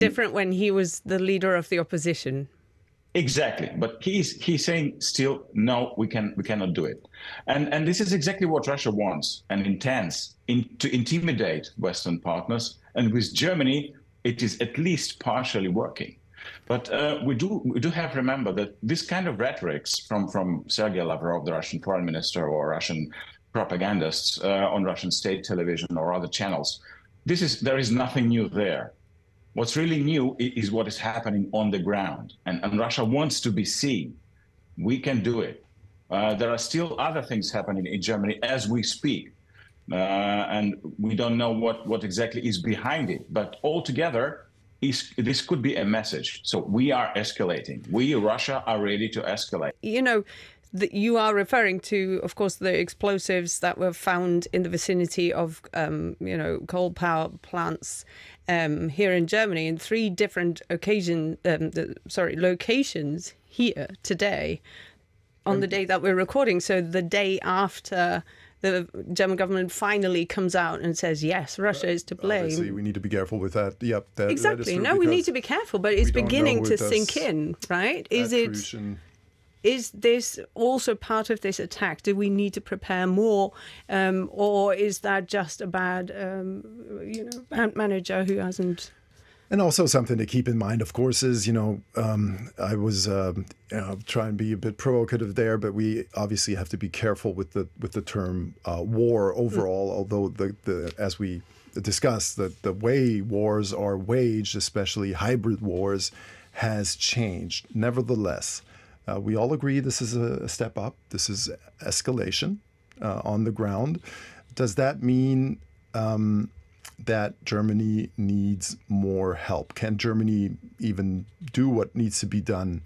Different when he was the leader of the opposition. Exactly, but he's saying still no, we cannot do it, and this is exactly what Russia wants and intends to intimidate Western partners. And with Germany, it is at least partially working. But we do have to remember that this kind of rhetorics from Sergei Lavrov, the Russian foreign minister, or Russian propagandists on Russian state television or other channels, there is nothing new there. What's really new is what is happening on the ground, and Russia wants to be seen. We can do it. There are still other things happening in Germany as we speak, and we don't know what exactly is behind it. But altogether, this could be a message. So we are escalating. We, Russia, are ready to escalate. You know, you are referring to, of course, the explosives that were found in the vicinity of, coal power plants here in Germany in 3 different locations here today on the day that we're recording. So the day after the German government finally comes out and says, yes, Russia is to blame. Obviously, we need to be careful with that. Yep, exactly. That is no, we need to be careful, but it's beginning to sink in, right? Is this also part of this attack? Do we need to prepare more, or is that just a bad manager who hasn't? And also something to keep in mind, of course, is I was trying to be a bit provocative there, but we obviously have to be careful with the term war overall. Although as we discussed, the way wars are waged, especially hybrid wars, has changed. Nevertheless. We all agree this is a step up. This is escalation on the ground. Does that mean that Germany needs more help? Can Germany even do what needs to be done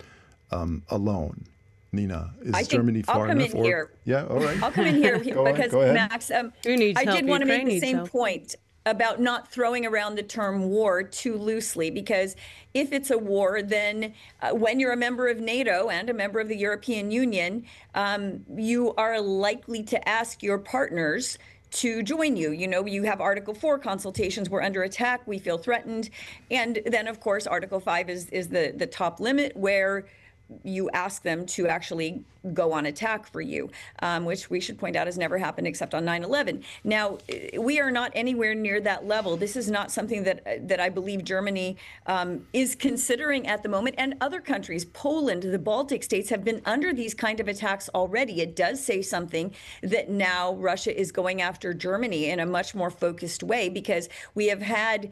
alone? Nina, is Germany far enough? Yeah, all right. I'll come in here because, Max, I did want to make the same point about not throwing around the term war too loosely, because if it's a war, then when you're a member of NATO and a member of the European Union, you are likely to ask your partners to join you. You have Article 4 consultations. We're under attack. We feel threatened. And then, of course, Article 5 is the top limit, where you ask them to actually go on attack for you, which we should point out has never happened except on 9/11. Now, we are not anywhere near that level. This is not something that I believe Germany is considering at the moment. And other countries, Poland, the Baltic states, have been under these kind of attacks already. It does say something that now Russia is going after Germany in a much more focused way, because we have had,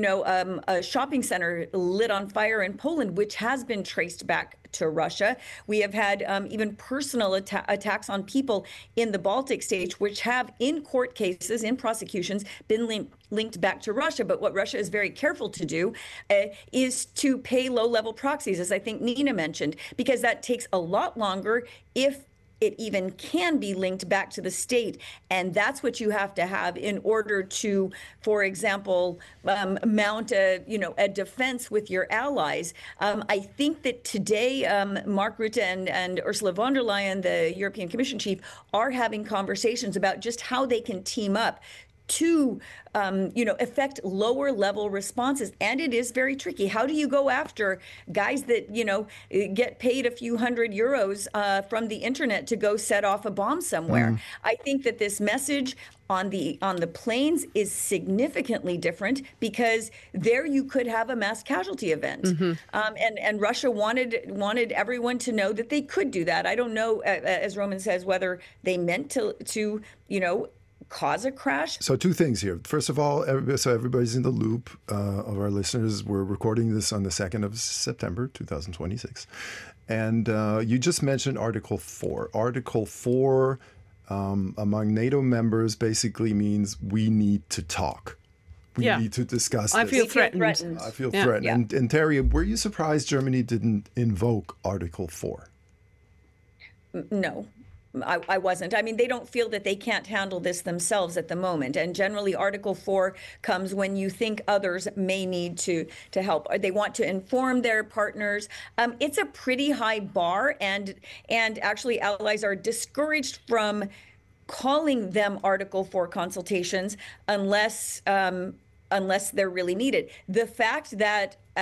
a shopping center lit on fire in Poland, which has been traced back to Russia. We have had even personal attacks on people in the Baltic states, which have, in court cases, in prosecutions, been linked back to Russia. But what Russia is very careful to do is to pay low-level proxies, as I think Nina mentioned, because that takes a lot longer, if it even can be linked back to the state. And that's what you have to have in order to, for example, mount a defense with your allies. I think that today, Mark Rutte and Ursula von der Leyen, the European Commission chief, are having conversations about just how they can team up to affect lower level responses. And it is very tricky. How do you go after guys that, get paid a few €100 from the internet to go set off a bomb somewhere? I think that this message on the planes is significantly different, because there you could have a mass casualty event. And Russia wanted everyone to know that they could do that. I don't know, as Roman says, whether they meant to cause a crash. So 2 things here. First of all, so everybody's in the loop of our listeners. We're recording this on the 2nd of September, 2026. And you just mentioned Article 4. Article 4 among NATO members basically means we need to talk. We need to discuss this. I feel threatened. I feel threatened. Yeah. And Terry, were you surprised Germany didn't invoke Article 4? No. I wasn't. I mean, they don't feel that they can't handle this themselves at the moment. And generally, Article 4 comes when you think others may need to help. They want to inform their partners. It's a pretty high bar, and actually allies are discouraged from calling them Article 4 consultations unless they're really needed. The fact that